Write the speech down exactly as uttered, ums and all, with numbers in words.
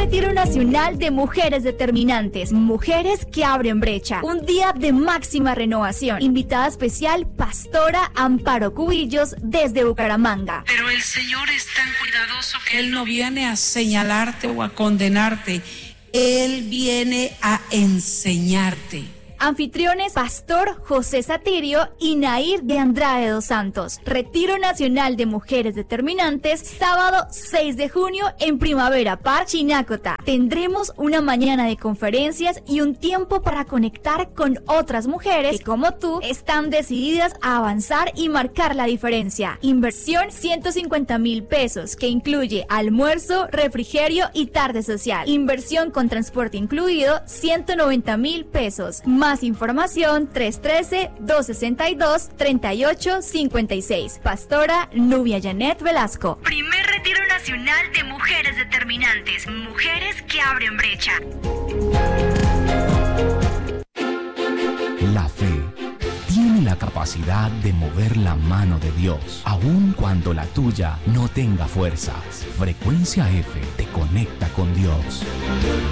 Retiro Nacional de Mujeres Determinantes, mujeres que abren brecha. Un día de máxima renovación. Invitada especial, Pastora Amparo Cubillos desde Bucaramanga. Pero el Señor es tan cuidadoso que Él no viene a señalarte o a condenarte. Él viene a enseñarte. Anfitriones, Pastor José Satirio y Nair de Andrade dos Santos. Retiro Nacional de Mujeres Determinantes, sábado seis de junio en Primavera Park, Chinacota. Tendremos una mañana de conferencias y un tiempo para conectar con otras mujeres que, como tú, están decididas a avanzar y marcar la diferencia. Inversión ciento cincuenta mil pesos, que incluye almuerzo, refrigerio y tarde social. Inversión con transporte incluido, ciento noventa mil pesos. Más información, tres uno tres, dos seis dos, tres ocho cinco seis. Pastora Nubia Janet Velasco. Primer Retiro Nacional de Mujeres Determinantes. Mujeres que abren brecha. La fe tiene la capacidad de mover la mano de Dios, aun cuando la tuya no tenga fuerzas. Frecuencia F te conecta con Dios.